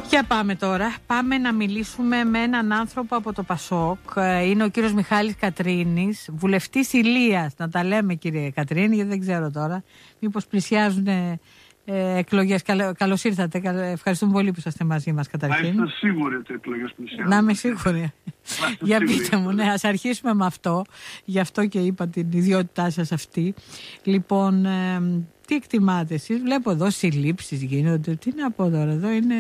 Για πάμε τώρα. Πάμε να μιλήσουμε με έναν άνθρωπο από το ΠΑΣΟΚ. Είναι ο κύριος Μιχάλης Κατρίνης, βουλευτής Ηλίας. Να τα λέμε, κύριε Κατρίνη, γιατί δεν ξέρω τώρα. Μήπως πλησιάζουν εκλογές. Καλώς ήρθατε. Ευχαριστούμε πολύ που είσαστε μαζί μας καταρχήν. Να είστε σίγουροι ότι οι εκλογές πλησιάζουν. Να είμαι σίγουρη. Για πείτε μου, ναι, ας αρχίσουμε με αυτό. Γι' αυτό και είπα την ιδιότητά σας αυτή. Λοιπόν, τι εκτιμάτε εσείς? Βλέπω εδώ συλλήψεις γίνονται. Τι να πω τώρα, εδώ είναι...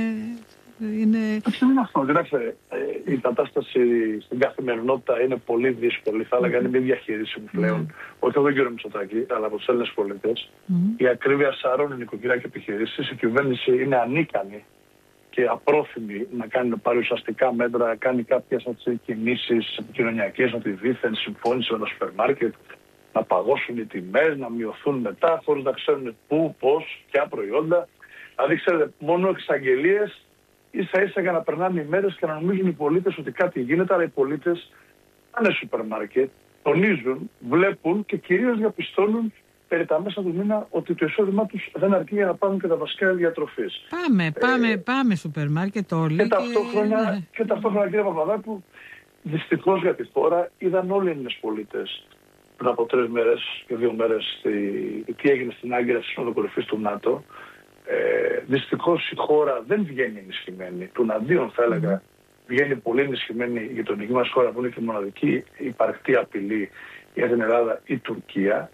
Αυτό είναι αυτό. Κοιτάξτε, η κατάσταση στην καθημερινότητα είναι πολύ δύσκολη. Θα έλεγα είναι μη διαχειρίσιμη πλέον. Όχι από τον κύριο Μητσοτάκη, αλλά από τους Έλληνες πολίτες. Η ακρίβεια σαρώνει νοικοκυριά και επιχειρήσεις. Η κυβέρνηση είναι ανίκανη και απρόθυμη να πάρει ουσιαστικά μέτρα, κάνει κάποιες κινήσεις επικοινωνιακές, ότι δήθεν συμφώνησε με το σούπερ μάρκετ, να παγώσουν οι τιμές, να μειωθούν μετά, χωρίς να ξέρουν πού, πώς, ποια προϊόντα. Δηλαδή, ξέρετε, μόνο εξαγγελίες. Ίσα-ίσα για να περνάνε οι μέρες και να νομίζουν οι πολίτες ότι κάτι γίνεται, αλλά οι πολίτες πάνε σούπερ μάρκετ, τονίζουν, βλέπουν και κυρίως διαπιστώνουν περί τα μέσα του μήνα ότι το εισόδημά τους δεν αρκεί για να πάρουν και τα βασικά διατροφής. Πάμε σούπερ μάρκετ όλοι. Και ταυτόχρονα, κύριε Παπαδάκου, δυστυχώς για τη χώρα είδαν όλοι οι Έλληνες πολίτες πριν από 3 μέρες και 2 μέρες τι έγινε στην Άγκυρα στη Σύνοδο Κορυφής του ΝΑΤΟ. Δυστυχώς η χώρα δεν βγαίνει ενισχυμένη. Τουναντίον θα έλεγα βγαίνει πολύ ενισχυμένη η γειτονική μας χώρα, που είναι και η μοναδική υπαρκτή απειλή για την Ελλάδα, η Τουρκία.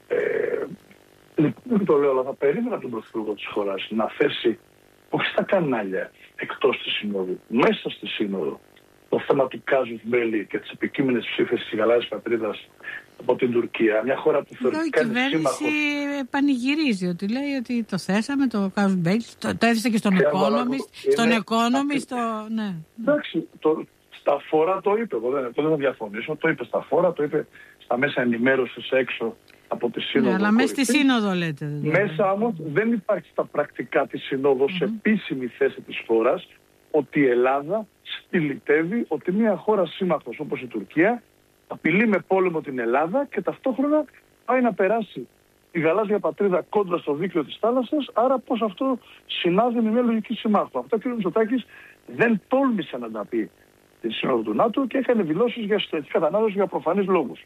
Λοιπόν, το λέω, αλλά θα περίμενα τον Πρωθυπουργό της χώρας να θέσει όχι στα κανάλια εκτός της Συνόδου, μέσα στη Σύνοδο, το θέμα του κάζους μπέλι και τις επικείμενες ψήφες της γαλάζιας πατρίδας από την Τουρκία, μια χώρα που θεωρητικά είναι σύμμαχος. Η κυβέρνηση πανηγυρίζει ότι λέει ότι το θέσαμε, το κάζους μπέλι, το έθεσε και στον Economist. Στον Economist, ναι. Εντάξει, στα φόρα το είπε, εγώ δεν θα διαφωνήσω, το είπε στα φόρα, το είπε στα μέσα ενημέρωσης έξω από τη Σύνοδο. Ναι, αλλά μέσα στη Σύνοδο λέτε. Μέσα όμως δεν υπάρχει στα πρακτικά της Συνόδου σε επίσημη θέση της χώρας ότι η Ελλάδα στυλιτεύει ότι μια χώρα σύμμαχος όπως η Τουρκία απειλεί με πόλεμο την Ελλάδα και ταυτόχρονα πάει να περάσει η γαλάζια πατρίδα κόντρα στο δίκτυο της θάλασσας, άρα πώς αυτό συνάδει με μια λογική συμμάχου. Αυτό ο κ. Μητσοτάκης δεν τόλμησε να τα πει στη Σύνοδο του ΝΑΤΟ και έκανε δηλώσεις για στρατηγική κατανάλωση για προφανείς λόγους.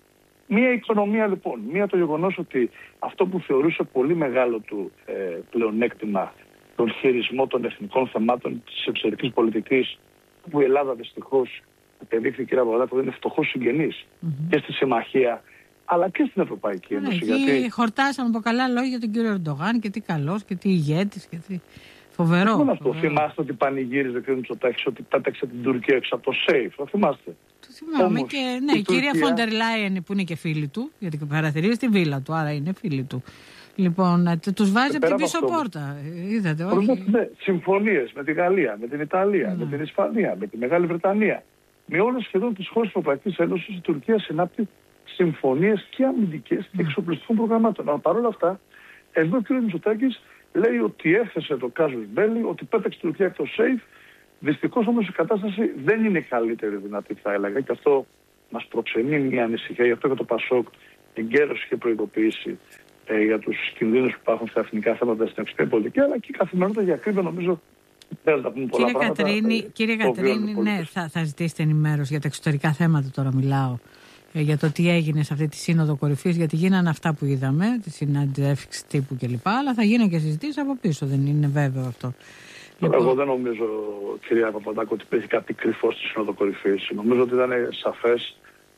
Μία οικονομία λοιπόν, μία το γεγονός ότι αυτό που θεωρούσε πολύ μεγάλο του πλεονέκτημα, τον χειρισμό των εθνικών θεμάτων της εξωτερικής πολιτικής, που η Ελλάδα δυστυχώς επεδείχθη, κύριε Παπαδάκου, είναι φτωχός συγγενής και στη συμμαχία αλλά και στην Ευρωπαϊκή Ένωση. Γιατί χορτάσαμε από καλά λόγια για τον κύριο Ερντογάν και τι καλός και τι ηγέτης και τι φοβερό. Αυτό θυμάστε ότι πανηγύριζε ο κ. Μητσοτάκης ότι πέταξε την Τουρκία έξω από το ΣΕΙΦ. Το θυμάστε? Το θυμάμαι. Όμως, και ναι, η κυρία Φόντερ Λάιεν που είναι και φίλη του, γιατί παρατηρεί στη βίλα του, άρα είναι φίλη του. Λοιπόν, τους βάζει από την πίσω πόρτα. Είδατε, όχι? Ναι, συμφωνίες με τη Γαλλία, με την Ιταλία, με την Ισπανία, με τη Μεγάλη Βρετανία. Με όλες σχεδόν τις χώρες της Ευρωπαϊκής Ένωσης, η Τουρκία συνάπτει συμφωνίες και αμυντικές και εξοπλιστικών προγραμμάτων. Αλλά παρόλα αυτά, εδώ ο κ. Μητσοτάκης λέει ότι έθεσε το κάζους μπέλι, ότι πέταξε την Τουρκία εκτός ΣΕΙΦ. Δυστυχώς όμως η κατάσταση δεν είναι καλύτερη δυνατή, θα έλεγα, και αυτό μας προξενεί μια ανησυχία. Γι' αυτό και το ΠΑΣΟΚ εγκαίρως είχε προειδοποιήσει για τους κινδύνους που υπάρχουν στα εθνικά θέματα στην εξωτερική πολιτική, αλλά και η καθημερινότητα για ακρίβεια νομίζω δεν θα πούμε πολλά πράγματα. Κύριε Κατρίνη, ναι, θα ζητήσετε ενημέρωση για τα εξωτερικά θέματα, τώρα μιλάω, για το τι έγινε σε αυτή τη Σύνοδο Κορυφής, γιατί γίνανε αυτά που είδαμε, τη συνάντηση τύπου κλπ. Αλλά θα γίνουν και συζητήσεις από πίσω, δεν είναι βέβαιο αυτό? Εγώ δεν νομίζω, κυρία Παπαδάκου, ότι υπήρχε κάτι κρυφό στη Σύνοδο Κορυφής. Νομίζω ότι ήταν σαφές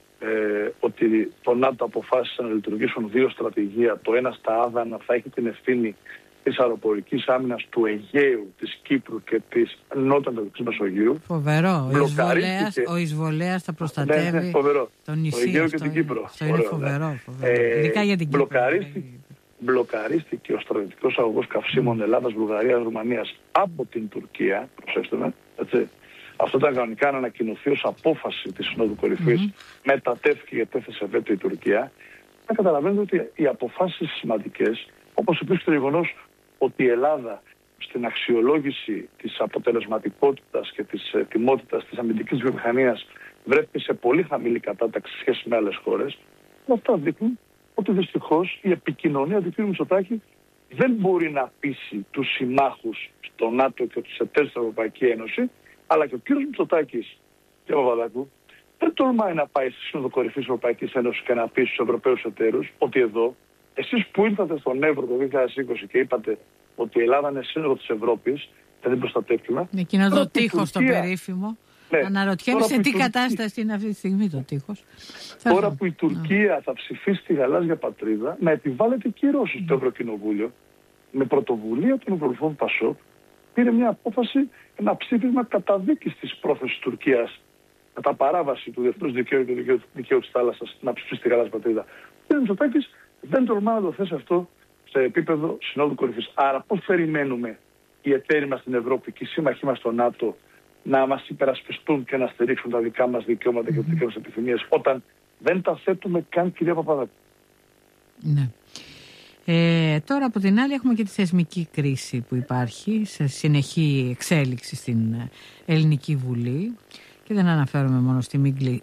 ότι το ΝΑΤΟ αποφάσισε να λειτουργήσουν 2 στρατηγία. Το ένα στα Άδανα θα έχει την ευθύνη της αεροπορικής άμυνας του Αιγαίου, της Κύπρου και της νότιο-ανατολικής Μεσογείου. Φοβερό. Ο εισβολέας θα προστατεύει τον νησί. Το Αιγαίο και την Κύπρο. Αυτό είναι φοβερό. Ειδικά για την Κύπρο. Μπλοκαρίστηκε ο στρατιωτικός αγωγός καυσίμων Ελλάδας, Βουλγαρίας, Ρουμανίας από την Τουρκία. Προσέξτε με, έτσι. Αυτό ήταν κανονικά να ανακοινωθεί ως απόφαση της Συνόδου Κορυφής. Μετατέθηκε και τέθεσε βέτο η Τουρκία. Να καταλαβαίνετε ότι οι αποφάσεις σημαντικές, όπως επίσης το γεγονός ότι η Ελλάδα στην αξιολόγηση της αποτελεσματικότητας και της ετοιμότητας της αμυντικής βιομηχανίας βρέθηκε σε πολύ χαμηλή κατάταξη σχέση με άλλες χώρες, αυτά δείχνουν ότι δυστυχώς η επικοινωνία του κ. Μητσοτάκη δεν μπορεί να πείσει τους συμμάχους στο ΝΑΤΟ και τους εταίρους στην Ευρωπαϊκή Ένωση, αλλά και ο κύριος Μητσοτάκης και ο Παπαδάκου δεν τολμάει να πάει στη Σύνοδο Κορυφής της Ευρωπαϊκής Ένωσης και να πει στους Ευρωπαίους εταίρους ότι εδώ, εσείς που ήρθατε στον Εύρο το 2020 και είπατε ότι η Ελλάδα είναι σύνοδο της Ευρώπης και δεν προστατεύουμε. Εκείνο το τείχος το περίφημο. Ναι. Αναρωτιέμαι σε τι κατάσταση είναι αυτή τη στιγμή το τείχος. Τώρα που η Τουρκία θα ψηφίσει τη γαλάζια πατρίδα, να επιβάλλεται κυρώσεις στο Ευρωκοινοβούλιο, με πρωτοβουλία των Ευρωβουλευτών ΠΑΣΟΚ, πήρε μια απόφαση, ένα ψήφισμα καταδίκης της πρόθεσης της Τουρκίας κατά παράβαση του διεθνούς δικαίου και του δικαίου της θάλασσας να ψηφίσει τη γαλάζια πατρίδα. Ο κ. Μητσοτάκης δεν τολμά να το θέσει αυτό σε επίπεδο Συνόδου Κορυφής. Άρα πώς περιμένουμε οι εταίροι μας στην Ευρώπη και οι σύμμαχοί μας στο ΝΑΤΟ να μας υπερασπιστούν και να στηρίξουν τα δικά μας δικαιώματα και τις δικές μας επιθυμίες, όταν δεν τα θέτουμε καν, κυρία Παπαδάκου? Ναι. Τώρα από την άλλη έχουμε και τη θεσμική κρίση που υπάρχει σε συνεχή εξέλιξη στην Ελληνική Βουλή, και δεν αναφέρομαι μόνο στη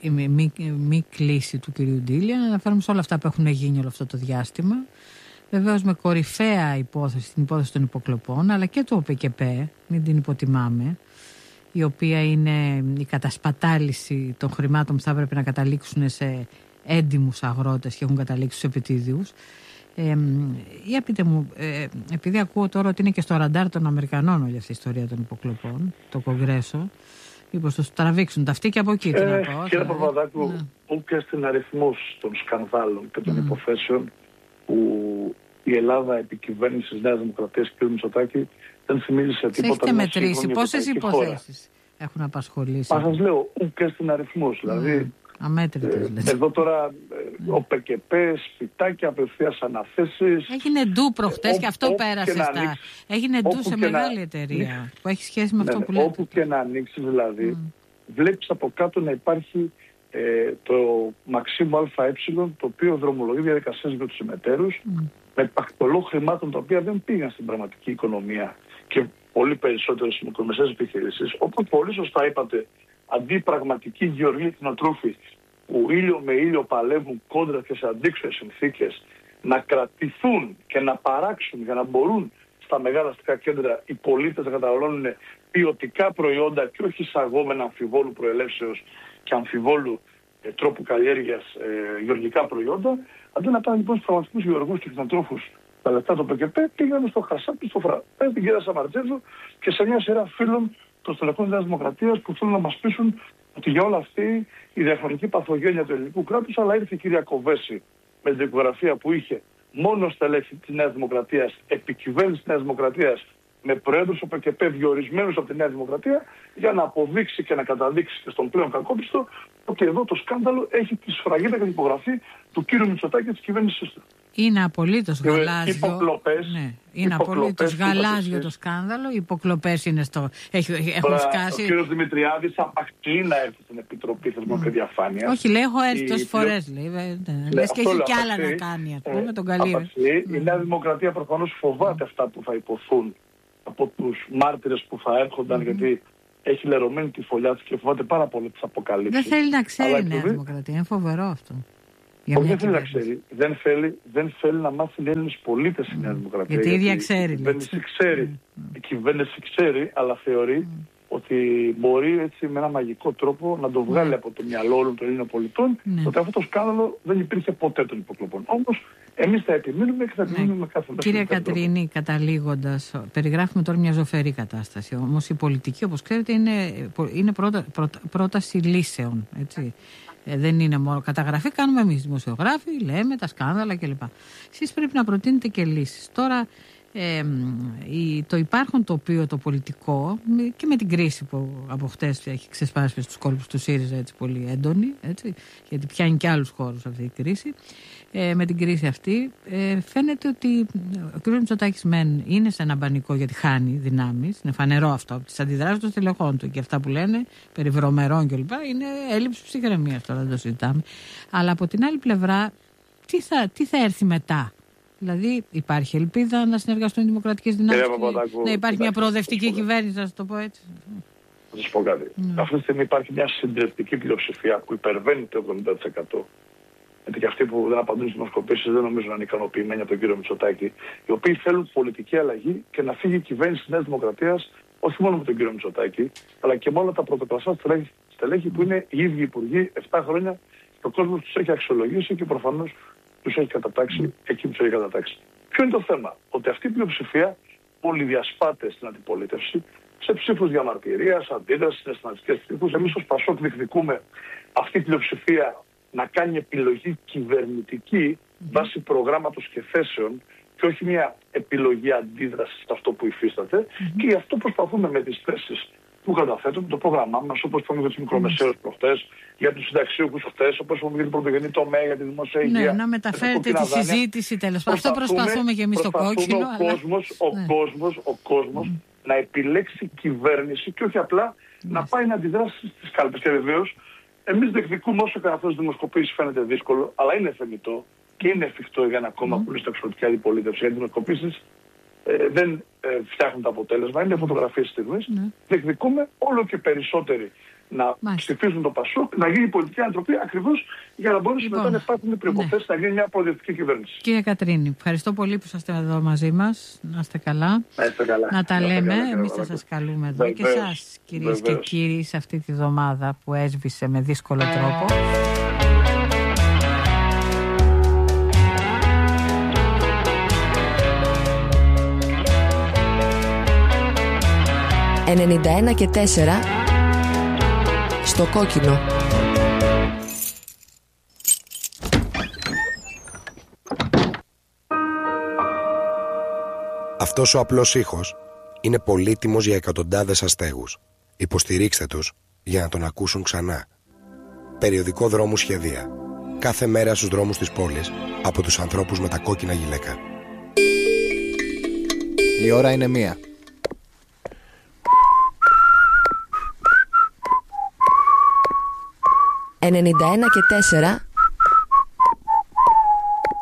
μη κλίση του κυρίου Ντίλιαν, αναφέρομαι σε όλα αυτά που έχουν γίνει όλο αυτό το διάστημα. Βεβαίως με κορυφαία υπόθεση, την υπόθεση των υποκλοπών, αλλά και του ΟΠΚΠ, μην την υποτιμάμε, η οποία είναι η κατασπατάληση των χρημάτων που θα έπρεπε να καταλήξουν σε έντιμους αγρότες και έχουν καταλήξει στους επιτίδιους. Για πείτε μου, επειδή ακούω τώρα ότι είναι και στο ραντάρ των Αμερικανών όλη αυτή η ιστορία των υποκλοπών, το Κογκρέσο, μήπως τους τραβήξουν τα αυτοί και από εκεί, τι να πω. Κύριε Παπαδάκου, ούτε στην αριθμούς των σκανδάλων και των υποθέσεων που η Ελλάδα επί κυβέρνησης της Νέας Δημοκρατίας, κ. Μητσοτάκη, δεν θυμίζει σε τίποτα. Έχετε μετρήσει πόσες υποθέσεις έχουν απασχολήσει? Μα σας λέω, ούτε στην αριθμούς. Δηλαδή, εδώ τώρα ο ΠΚΠ, σπιτάκια, απευθείας αναθέσεις. Έγινε ντου προχτές και αυτό πέρασε στα. Έγινε ντου σε μεγάλη εταιρεία που έχει σχέση με αυτό που λέτε. Όπου και να ανοίξει, δηλαδή, βλέπεις από κάτω να υπάρχει το Μαξίμου ΑΕ, το οποίο δρομολογεί διαδικασίες για τους συμμετέρους με πακτολό χρημάτων τα οποία δεν πήγαν στην πραγματική οικονομία και πολύ περισσότερο στις μικρομεσαίες επιχειρήσεις. Όπως πολύ σωστά είπατε, αντί οι πραγματικοί γεωργοί κτηνοτρόφοι που ήλιο με ήλιο παλεύουν κόντρα και σε αντίξωες συνθήκες να κρατηθούν και να παράξουν για να μπορούν στα μεγάλα αστικά κέντρα οι πολίτες να καταναλώνουν ποιοτικά προϊόντα και όχι εισαγόμενα αμφιβόλου προελεύσεως και αμφιβόλου τρόπου καλλιέργειας γεωργικά προϊόντα, αντί να πάνε λοιπόν στους πραγματικούς γεωργούς και κτηνοτρόφους τα λεφτά του ΠΚΠ, πήγανε στο Χασάπι, στο Φραπέ, την κυρία Σαμαρτζέζου και σε μια σειρά φίλων των στελεχών της Νέας Δημοκρατίας που θέλουν να μας πείσουν ότι για όλα αυτή η διαχρονική παθογένεια του ελληνικού κράτους, αλλά ήρθε η κυρία Κοβέση με την δικογραφία που είχε μόνο στελέχη της Νέας Δημοκρατίας, επικυβέρνηση της Νέας Δημοκρατίας, με προέδρους ΟΠΚΠ διορισμένους από τη Νέα Δημοκρατία, για να αποδείξει και να καταδείξει και στον πλέον κακόπιστο ότι εδώ το σκάνδαλο έχει τη σφραγίδα και την υπογραφή του κύριου Μητσοτάκη και της κυβέρνησης του. Είναι απολύτως γαλάζιο. Ναι, είναι απολύτως γαλάζιο το σκάνδαλο. Οι υποκλοπές είναι στο. Έχουν σκάσει. Ο κύριος Δημητριάδης απαξεί να έρθει στην Επιτροπή Θεσμών και Διαφάνειας. Όχι, λέει, έχω έρθει τόσες φορές. Λες και έχει κι άλλα να κάνει. Με τον Καλή. Η Νέα Δημοκρατία προφανώς φοβάται αυτά που θα υποθούν από τους μάρτυρες που θα έρχονταν, γιατί έχει λερωμένη τη φωλιά της και φοβάται πάρα πολύ τις αποκαλύψεις. Δεν θέλει να ξέρει η Νέα Δημοκρατία. Είναι φοβερό αυτό. Όχι, δεν θέλει να ξέρει. Δεν θέλει να μάθει οι Έλληνες πολίτες η Νέα Δημοκρατία. Γιατί η ίδια ξέρει. Η κυβέρνηση ξέρει, αλλά θεωρεί ότι μπορεί έτσι με ένα μαγικό τρόπο να το βγάλει από το μυαλό όλων των Ελλήνων πολιτών, ότι αυτό το σκάνδαλο δεν υπήρχε ποτέ των υποκλοπών. Όμως εμείς θα επιμείνουμε και θα επιμείνουμε κάθε μέρα. Κύριε Κατρίνη, καταλήγοντας, περιγράφουμε τώρα μια ζωφερή κατάσταση. Όμως η πολιτική, όπως ξέρετε, είναι πρόταση λύσεων. Έτσι. Δεν είναι μόνο καταγραφή, κάνουμε εμείς δημοσιογράφοι, λέμε τα σκάνδαλα κλπ. Εσείς πρέπει να προτείνετε και λύσεις. Τώρα το υπάρχον τοπίο το πολιτικό και με την κρίση που από χτες έχει ξεσπάσει στους κόλπους του ΣΥΡΙΖΑ έτσι πολύ έντονη, έτσι, γιατί πιάνει και άλλους χώρους αυτή η κρίση, με την κρίση αυτή φαίνεται ότι ο κ. Μητσοτάκης είναι σε ένα μπανικό γιατί χάνει δυνάμεις, είναι φανερό αυτό από τις αντιδράσεις των στελεχών του και αυτά που λένε περί βρωμερών κλπ. Είναι έλλειψη ψυχραιμίας, τώρα δεν το συζητάμε, αλλά από την άλλη πλευρά τι θα έρθει μετά? Δηλαδή υπάρχει ελπίδα να συνεργαστούν οι δημοκρατικές δυνάμεις, να υπάρχει μια προοδευτική κυβέρνηση, να το πω έτσι? Θα σας πω κάτι. Αυτή τη στιγμή υπάρχει μια συντριπτική πλειοψηφία που υπερβαίνει το 70% γιατί και αυτοί που δεν απαντούν στις δημοσκοπήσεις δεν νομίζω να είναι ικανοποιημένοι από τον κύριο Μητσοτάκη, οι οποίοι θέλουν πολιτική αλλαγή και να φύγει η κυβέρνηση της Νέας Δημοκρατίας, όχι μόνο με τον κύριο Μητσοτάκη, αλλά και με όλα τα πρωτοκλασσά στελέχη που είναι οι ίδιοι υπουργοί 7 χρόνια και ο κόσμος τους έχει αξιολογήσει και προφανώς τους έχει κατατάξει εκεί που τους έχει κατατάξει. Ποιο είναι το θέμα? Ότι αυτή η πλειοψηφία, όλοι διασπάται στην αντιπολίτευση, σε ψήφους διαμαρτυρίας, αντίδρασης, συναισθηματικές ψήφους. Εμείς ως Πασόκ διεκδικούμε αυτή η πλειοψηφία να κάνει επιλογή κυβερνητική βάσει προγράμματος και θέσεων και όχι μια επιλογή αντίδρασης σε αυτό που υφίσταται. Και γι' αυτό προσπαθούμε με τις θέσεις που καταθέτουμε, το πρόγραμμά μας, όπως είπαμε για τους μικρομεσαίους προχτές, για τους συνταξιούχους χτες, όπως είπαμε για την πρωτογενή τομέα, για τη δημόσια υγεία. Ναι, να μεταφέρετε τη συζήτηση τέλος πάντων. Αυτό προσπαθούμε και εμείς στο Κόκκινο. Ο κόσμος να επιλέξει κυβέρνηση και όχι απλά να πάει να αντιδράσει στις κάλπες. Και βεβαίως, εμείς διεκδικούμε όσο και αυτές τις δημοσκοπήσεις φαίνεται δύσκολο, αλλά είναι θεμιτό και είναι εφικτό για ένα κόμμα που είναι στο εξωτερική αντιπολίτευση. Γιατί οι δημοσκοπήσεις δεν φτιάχνουν το αποτέλεσμα, είναι φωτογραφίες στιγμής. Διεκδικούμε όλο και περισσότεροι να ψηφίζουν το Πασόκ, να γίνει η πολιτική ανατροπή ακριβώς για να μπορέσουν μετά να υπάρχουν οι προϋποθέσεις να γίνει μια προοδευτική κυβέρνηση. Κύριε Κατρίνη, ευχαριστώ πολύ που είστε εδώ μαζί μας. Να είστε καλά. Να τα λέμε. Εμείς θα σας καλούμε εδώ και εσάς, κυρίες και κύριοι, σε αυτή τη βδομάδα που έσβησε με δύσκολο τρόπο. «91 και 4» στο Κόκκινο. Αυτός ο απλός ήχος είναι πολύτιμος για εκατοντάδες αστέγους. Υποστηρίξτε τους για να τον ακούσουν ξανά. Περιοδικό Δρόμου Σχεδία. Κάθε μέρα στους δρόμους της πόλης από τους ανθρώπους με τα κόκκινα γυλαίκα. Η ώρα είναι 1. «91 και 4»